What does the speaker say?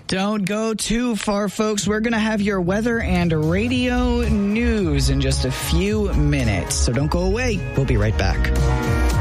Don't go too far, folks. We're going to have your weather and radio news in just a few minutes. So don't go away. We'll be right back.